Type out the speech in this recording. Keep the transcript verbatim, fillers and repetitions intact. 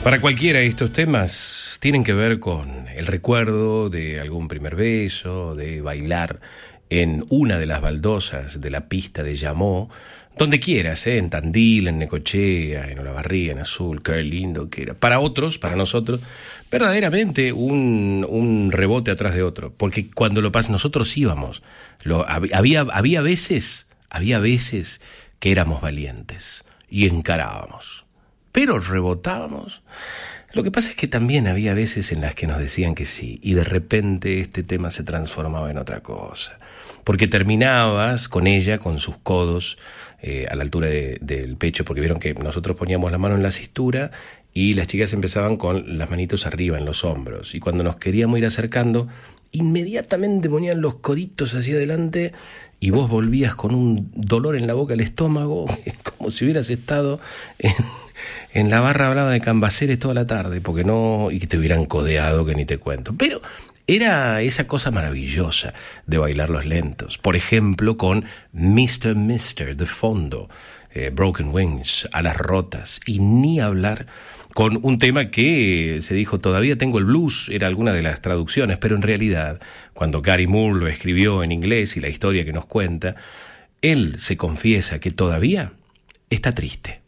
Para cualquiera de estos temas tienen que ver con el recuerdo de algún primer beso, de bailar en una de las baldosas de la pista de Llamó, donde quieras, ¿eh? En Tandil, en Necochea, en Olavarría, en Azul, qué lindo que era. Para otros, para nosotros, verdaderamente un, un rebote atrás de otro, porque cuando lo pasamos, nosotros íbamos, lo, había, había veces, había veces que éramos valientes y encarábamos. Pero rebotábamos. Lo que pasa es que también había veces en las que nos decían que sí, y de repente este tema se transformaba en otra cosa. Porque terminabas con ella, con sus codos eh, a la altura de, del pecho, porque vieron que nosotros poníamos la mano en la cintura y las chicas empezaban con las manitos arriba en los hombros. Y cuando nos queríamos ir acercando, inmediatamente ponían los coditos hacia adelante y vos volvías con un dolor en la boca, el estómago, como si hubieras estado en... en la barra hablaba de Cambaceres toda la tarde, porque no, y que te hubieran codeado, que ni te cuento. Pero era esa cosa maravillosa de bailar los lentos. Por ejemplo, con mister mister de fondo, eh, Broken Wings, Alas Rotas, y ni hablar con un tema que se dijo, todavía tengo el blues, era alguna de las traducciones, pero en realidad, cuando Gary Moore lo escribió en inglés y la historia que nos cuenta, él se confiesa que todavía está triste.